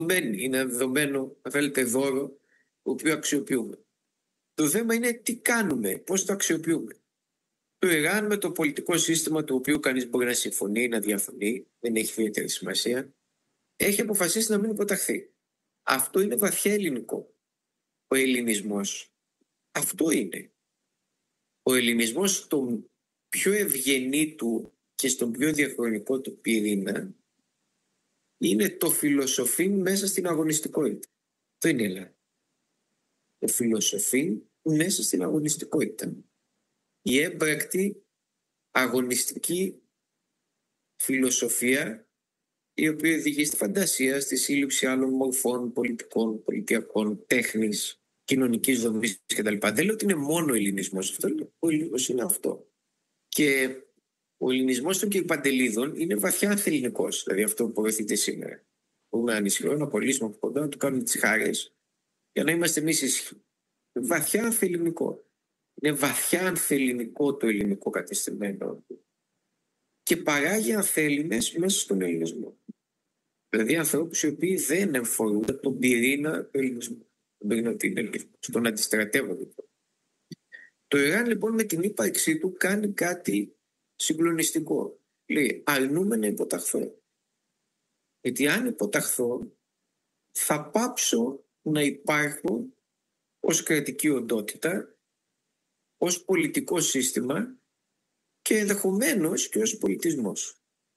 είναι δεδομένο, αν θέλετε, δώρο, το οποίο αξιοποιούμε. Το θέμα είναι τι κάνουμε, πώς το αξιοποιούμε. Το Ιράν, με το πολιτικό σύστημα του οποίου κανείς μπορεί να συμφωνεί, να διαφωνεί, δεν έχει ιδιαίτερη σημασία, έχει αποφασίσει να μην υποταχθεί. Αυτό είναι βαθιά ελληνικό. Ο ελληνισμός αυτό είναι. Ο ελληνισμός στον πιο ευγενή του και στον πιο διαχρονικό του πυρήνα είναι το φιλοσοφήν μέσα στην αγωνιστικότητα. Αυτό είναι η Ελλάδα. Το φιλοσοφήν μέσα στην αγωνιστικότητα. Η έμπρακτη αγωνιστική φιλοσοφία, η οποία οδηγεί στη φαντασία, στη σύλληψη άλλων μορφών πολιτικών, πολιτιακών, τέχνης, κοινωνικής δομής κτλ. Δεν λέω ότι είναι μόνο ο ελληνισμός. Ο ελληνισμός είναι αυτό. Και ο ελληνισμός των Κυρπαντελίδων είναι βαθιά ανθελληνικός. Δηλαδή αυτό που προωθείται σήμερα. Μπορούμε να ανησυχούμε, να απολύσουμε από κοντά, να του κάνουμε τις χάρες για να είμαστε εμείς ήσυχοι. Βαθιά ανθελληνικό. Είναι βαθιά ανθελληνικό το ελληνικό κατεστημένο και παράγει ανθέλληνες μέσα στον ελληνισμό. Δηλαδή ανθρώπους οι οποίοι δεν εμφορούνται από τον πυρήνα του ελληνισμού. Τον πυρήνα του ελληνισμού, στον αντιστρατεύονται. Το Ιράν λοιπόν με την ύπαρξή του κάνει κάτι συγκλονιστικό. Λέει αρνούμε να υποταχθώ. Γιατί αν υποταχθώ θα πάψω να υπάρχω ως κρατική οντότητα, ως πολιτικό σύστημα και ενδεχομένως και ως πολιτισμός.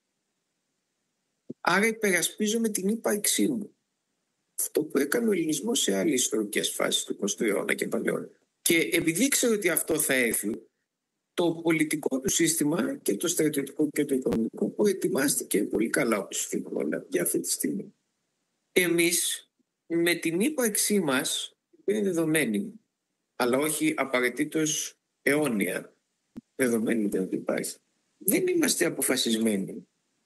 Άρα υπερασπίζομαι την ύπαρξή μου. Αυτό που έκανε ο ελληνισμός σε άλλες ιστορικές φάσεις του 20ου αιώνα και παλαιότερα. Και επειδή ξέρω ότι αυτό θα έρθει, το πολιτικό του σύστημα και το στρατιωτικό και το οικονομικό προετοιμάστηκε πολύ καλά, όπως φύγουν όλα για αυτή τη στιγμή. Εμείς με την ύπαρξή μας, που είναι δεδομένη, αλλά όχι απαραίτητος αιώνια, δεδομένη δεν υπάρχει, δεν είμαστε αποφασισμένοι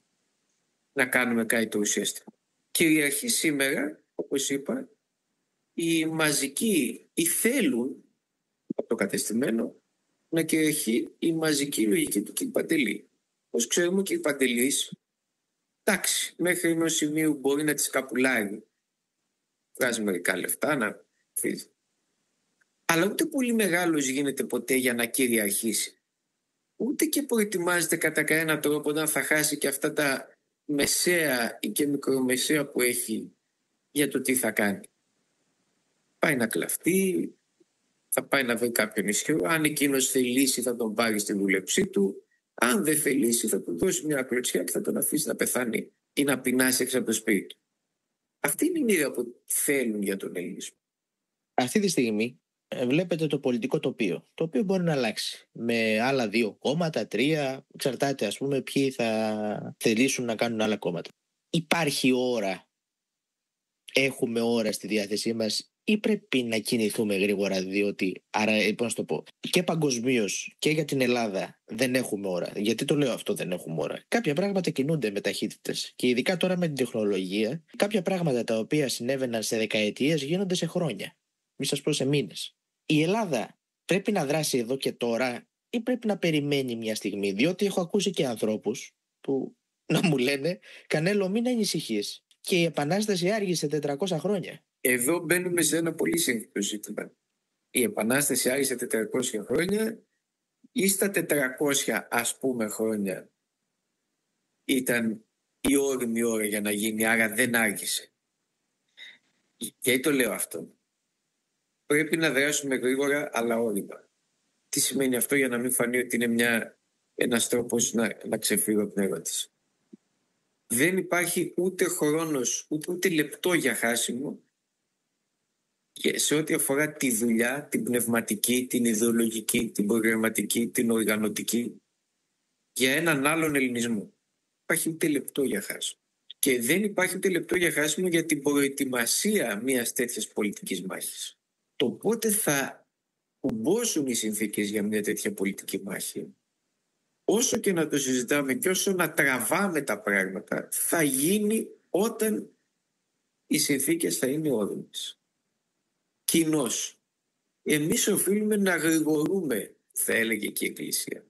να κάνουμε κάτι το ουσιαστικό. Κυριαρχεί σήμερα, όπως είπα, οι μαζικοί, οι θέλουν από το κατεστημένο να κυριαρχεί η μαζική λογική του Κυρπαντελή. Όπως ξέρουμε, ο Κυρπαντελής, εντάξει, μέχρι ενός σημείου μπορεί να τις καπουλάει, βγάζει μερικά λεφτά, να φύγει. Αλλά ούτε πολύ μεγάλος γίνεται ποτέ για να κυριαρχήσει. Ούτε και προετοιμάζεται κατά κανένα τρόπο να θα χάσει και αυτά τα μεσαία ή και μικρομεσαία που έχει για το τι θα κάνει. Πάει να κλαφτεί, θα πάει να βρει κάποιον ισχυρό. Αν εκείνος θελήσει θα τον πάρει στη δούλεψή του. Αν δεν θελήσει θα του δώσει μια κλωτσιά και θα τον αφήσει να πεθάνει ή να πεινάσει έξω από το σπίτι του. Αυτή είναι η μοίρα που θέλουν για τον ελληνισμό. Αυτή τη στιγμή βλέπετε το πολιτικό τοπίο, το οποίο μπορεί να αλλάξει με άλλα 2 κόμματα, 3, εξαρτάται ας πούμε ποιοι θα θελήσουν να κάνουν άλλα κόμματα. Υπάρχει ώρα, έχουμε ώρα στη διάθεσή μας ή πρέπει να κινηθούμε γρήγορα, διότι, άρα πώς να το πω, και παγκοσμίως και για την Ελλάδα δεν έχουμε ώρα. Γιατί το λέω αυτό, δεν έχουμε ώρα? Κάποια πράγματα κινούνται με ταχύτητες και ειδικά τώρα με την τεχνολογία, κάποια πράγματα τα οποία συνέβαιναν σε δεκαετίες γίνονται σε χρόνια. Μη σας πω σε μήνες. Η Ελλάδα πρέπει να δράσει εδώ και τώρα ή πρέπει να περιμένει μια στιγμή? Διότι έχω ακούσει και ανθρώπους που να μου λένε «Κανέλο, μην ανησυχείς, και η Επανάσταση άργησε 400 χρόνια». Εδώ μπαίνουμε σε ένα πολύ σύνθετο ζήτημα. Η Επανάσταση άργησε 400 χρόνια ή στα 400 ας πούμε χρόνια ήταν η όριμη ώρα για να γίνει, άρα δεν άργησε? Γιατί το λέω αυτό? Πρέπει να δράσουμε γρήγορα αλλά όρημα. Τι σημαίνει αυτό, για να μην φανεί ότι είναι ένας τρόπος να ξεφύγω από την ερώτηση? Δεν υπάρχει ούτε χρόνος ούτε λεπτό για χάσιμο και σε ό,τι αφορά τη δουλειά, την πνευματική, την ιδεολογική, την προγραμματική, την οργανωτική, για έναν άλλον ελληνισμό. Υπάρχει ούτε λεπτό για χάσιμο. Και δεν υπάρχει ούτε λεπτό για χάσιμο για την προετοιμασία μιας τέτοιας πολιτικής μάχης. Το πότε θα κουμπώσουν οι συνθήκες για μια τέτοια πολιτική μάχη, όσο και να το συζητάμε και όσο να τραβάμε τα πράγματα, θα γίνει όταν οι συνθήκες θα είναι όριμες. Κοινώς, εμείς οφείλουμε να γρηγορούμε, θα έλεγε και η Εκκλησία.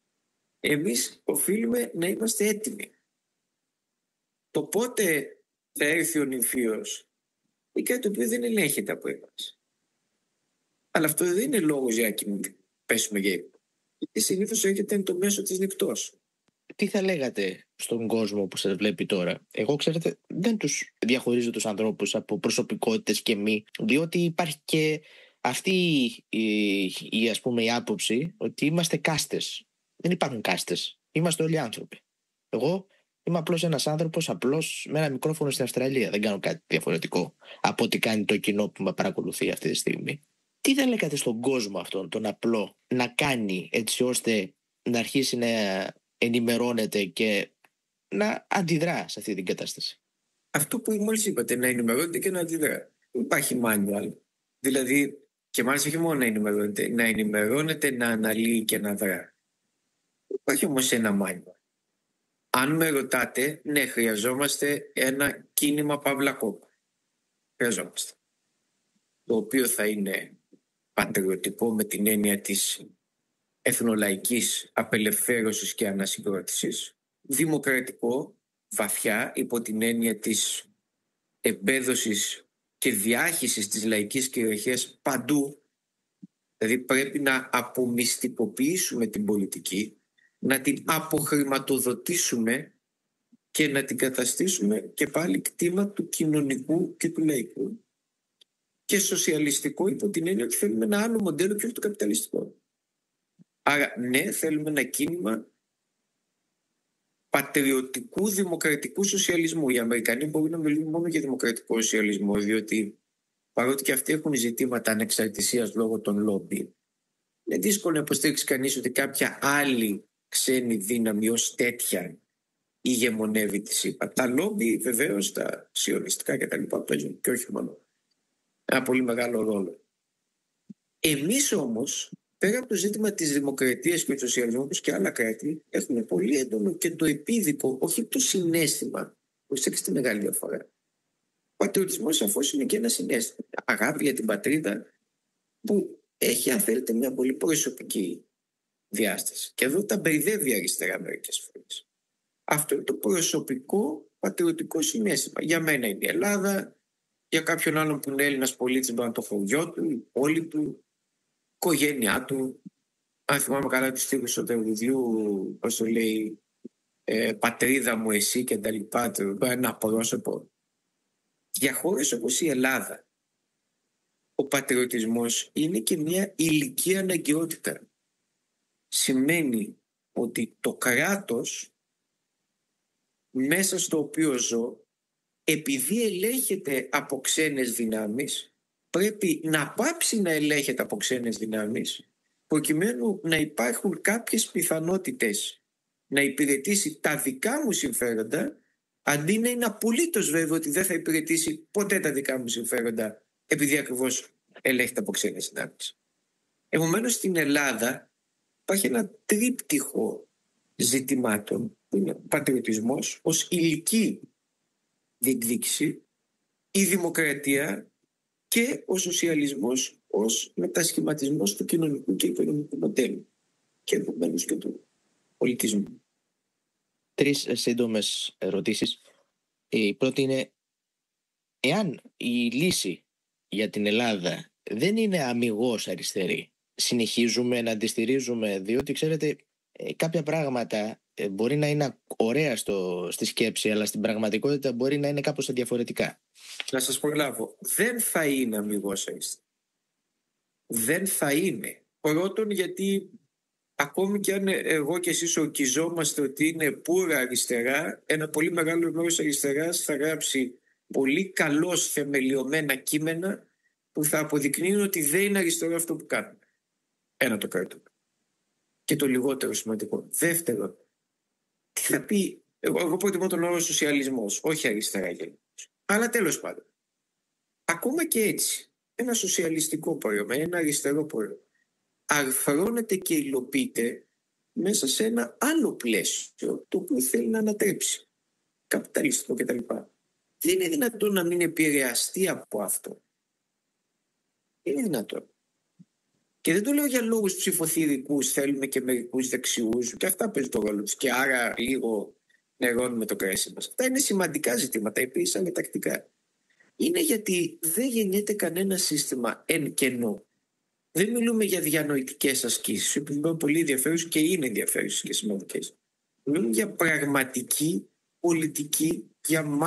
Εμείς οφείλουμε να είμαστε έτοιμοι. Το πότε θα έρθει ο νηφίος, είναι κάτι το οποίο δεν ελέγχεται από εμάς. Αλλά αυτό δεν είναι λόγος για να πέσουμε για ύπνο. Γιατί συνήθως έρχεται το μέσο της νυχτός. Τι θα λέγατε στον κόσμο που σας βλέπει τώρα? Εγώ, ξέρετε, δεν τους διαχωρίζω τους ανθρώπους από προσωπικότητες και μη, διότι υπάρχει και αυτή ας πούμε, η άποψη ότι είμαστε κάστες. Δεν υπάρχουν κάστες. Είμαστε όλοι άνθρωποι. Εγώ είμαι απλώς ένας άνθρωπος, απλώς με ένα μικρόφωνο στην Αυστραλία. Δεν κάνω κάτι διαφορετικό από ό,τι κάνει το κοινό που με παρακολουθεί αυτή τη στιγμή. Τι θα λέγατε στον κόσμο αυτόν, τον απλό, να κάνει έτσι ώστε να αρχίσει να ενημερώνεται και να αντιδρά σε αυτή την κατάσταση? Αυτό που μόλις είπατε, να ενημερώνεται και να αντιδρά. Δεν υπάρχει manual. Δηλαδή, και μάλιστα όχι μόνο να ενημερώνεται, να αναλύει και να δρά. Υπάρχει όμως ένα manual. Αν με ρωτάτε, ναι, χρειαζόμαστε ένα κίνημα Παύλα Κόπα. Χρειαζόμαστε. Το οποίο θα είναι πατριωτικό με την έννοια της εθνολαϊκής απελευθέρωσης και ανασυγκρότησης, δημοκρατικό, βαθιά, υπό την έννοια της εμπέδωσης και διάχυσης της λαϊκής κυριαρχίας παντού. Δηλαδή πρέπει να απομυστικοποιήσουμε την πολιτική, να την αποχρηματοδοτήσουμε και να την καταστήσουμε και πάλι κτήμα του κοινωνικού και του λαϊκού. Και σοσιαλιστικό υπό την έννοια ότι θέλουμε ένα άλλο μοντέλο και όχι το καπιταλιστικό. Άρα ναι, θέλουμε ένα κίνημα πατριωτικού δημοκρατικού σοσιαλισμού. Οι Αμερικανοί μπορούν να μιλούν μόνο για δημοκρατικό σοσιαλισμό, διότι παρότι και αυτοί έχουν ζητήματα ανεξαρτησίας λόγω των λόμπι, είναι δύσκολο να υποστήριξει κανείς ότι κάποια άλλη ξένη δύναμη ως τέτοια ηγεμονεύει τη ΣΥΠΑ. Τα λόμπι βεβαίως, τα σιωνιστικά κτλ. Παίζουν και όχι μόνο ένα πολύ μεγάλο ρόλο. Εμείς όμως, πέρα από το ζήτημα της δημοκρατίας και του σοσιαλισμού, όπως και άλλα κράτη, έχουμε πολύ έντονο και το επίδικο, όχι το συναίσθημα. Προσέξτε τη μεγάλη διαφορά. Ο πατριωτισμός σαφώς είναι και ένα συναίσθημα. Αγάπη για την πατρίδα που έχει, αν θέλετε, μια πολύ προσωπική διάσταση. Και εδώ τα μπερδεύει αριστερά μερικές φορές. Αυτό είναι το προσωπικό πατριωτικό συναίσθημα. Για μένα είναι η Ελλάδα, για κάποιον άλλον που είναι Έλληνας πολίτης μπορεί να το χωριό του, η πόλη του, η οικογένειά του. Αν θυμάμαι καλά του στίχους του τραγουδιού, πώς το λέει, πατρίδα μου εσύ και τα λοιπά, ένα πρόσωπο. Για χώρες όπως η Ελλάδα, ο πατριωτισμός είναι και μια ηλική αναγκαιότητα. Σημαίνει ότι το κράτος μέσα στο οποίο ζω, επειδή ελέγχεται από ξένες δυνάμεις, πρέπει να πάψει να ελέγχεται από ξένες δυνάμεις, προκειμένου να υπάρχουν κάποιες πιθανότητες να υπηρετήσει τα δικά μου συμφέροντα, αντί να είναι απολύτως βέβαιο ότι δεν θα υπηρετήσει ποτέ τα δικά μου συμφέροντα, επειδή ακριβώς ελέγχεται από ξένες δυνάμεις. Επομένως, στην Ελλάδα υπάρχει ένα τρίπτυχο ζητημάτων, που είναι ο πατριωτισμός ως ηλική διεκδίκηση, η δημοκρατία και ο σοσιαλισμός ως μετασχηματισμός του κοινωνικού και οικονομικού μοντέλου και επομένως και του πολιτισμού. 3 σύντομες ερωτήσεις. Η πρώτη είναι, εάν η λύση για την Ελλάδα δεν είναι αμιγώς αριστερή, συνεχίζουμε να τη στηρίζουμε? Διότι ξέρετε, κάποια πράγματα μπορεί να είναι ωραία στη σκέψη, αλλά στην πραγματικότητα μπορεί να είναι κάπως διαφορετικά. Να σας προλάβω, δεν θα είναι αμιγώς αριστερή. Δεν θα είναι. Πρώτον, γιατί ακόμη και αν εγώ και εσείς ορκιζόμαστε ότι είναι πουρα αριστερά, ένα πολύ μεγάλο μέρος αριστεράς θα γράψει πολύ καλώς θεμελιωμένα κείμενα που θα αποδεικνύουν ότι δεν είναι αριστερό αυτό που κάνουν. Ένα το κρατούμε. Και το λιγότερο σημαντικό. Δεύτερον, τι θα πει, εγώ προτιμώ τον όρο σοσιαλισμός, όχι αριστερά γενικώς. Αλλά τέλος πάντων, ακόμα και έτσι, ένα σοσιαλιστικό προϊόν, ένα αριστερό προϊόν, αρθρώνεται και υλοποιείται μέσα σε ένα άλλο πλαίσιο, το οποίο θέλει να ανατρέψει. Καπιταλιστικό κτλ. Δεν είναι δυνατόν να μην επηρεαστεί από αυτό. Είναι δυνατόν. Και δεν το λέω για λόγους ψηφοθυρικούς, θέλουμε και μερικούς δεξιούς, και αυτά παίζουν το ρόλο τους. Και άρα λίγο νερώνουμε το κρασί μας. Αυτά είναι σημαντικά ζητήματα, επίσης ανατακτικά. Είναι γιατί δεν γεννιέται κανένα σύστημα εν κενό. Δεν μιλούμε για διανοητικές ασκήσεις, που είναι πολύ ενδιαφέρουσες και είναι ενδιαφέρουσες και σημαντικές. Μιλούμε για πραγματική πολιτική, για